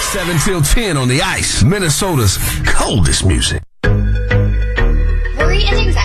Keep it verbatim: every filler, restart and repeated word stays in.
seven till ten on the ice, Minnesota's coldest music. Worry and anxiety